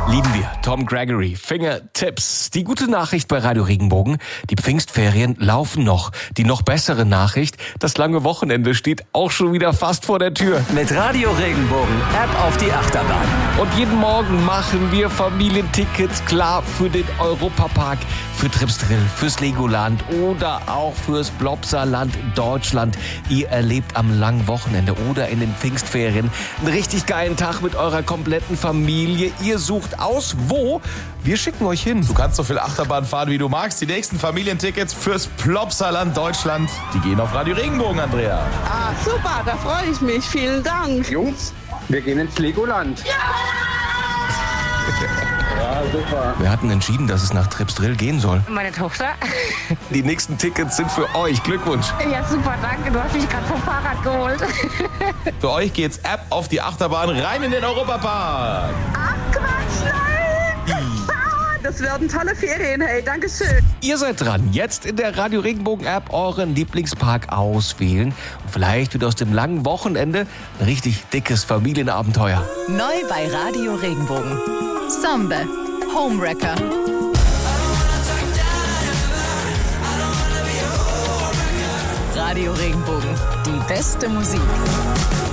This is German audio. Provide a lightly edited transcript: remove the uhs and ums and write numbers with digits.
Lieben wir. Tom Gregory, Fingertips. Die gute Nachricht bei Radio Regenbogen, die Pfingstferien laufen noch. Die noch bessere Nachricht, das lange Wochenende steht auch schon wieder fast vor der Tür. Mit Radio Regenbogen, App auf die Achterbahn. Und jeden Morgen machen wir Familientickets klar für den Europapark, für Tripsdrill, fürs Legoland oder auch fürs Blobserland Deutschland. Ihr erlebt am langen Wochenende oder in den Pfingstferien einen richtig geilen Tag mit eurer kompletten Familie. Ihr sucht aus, wo? Wir schicken euch hin. Du kannst so viel Achterbahn fahren, wie du magst. Die nächsten Familientickets fürs Plopsaland Deutschland, die gehen auf Radio Regenbogen, Andrea. Ah, super, da freue ich mich. Vielen Dank. Jungs, wir gehen ins Legoland. Ja, super. Wir hatten entschieden, dass es nach Tripsdrill gehen soll. Meine Tochter. Die nächsten Tickets sind für euch. Glückwunsch. Ja, super, danke. Du hast mich gerade vom Fahrrad geholt. Für euch geht's App auf die Achterbahn rein in den Europapark. Ach, Quatsch, nein. Das werden tolle Ferien, hey, danke schön. Ihr seid dran. Jetzt in der Radio Regenbogen App euren Lieblingspark auswählen. Und vielleicht wird aus dem langen Wochenende ein richtig dickes Familienabenteuer. Neu bei Radio Regenbogen. Sambe, Homewrecker. Radio Regenbogen, die beste Musik.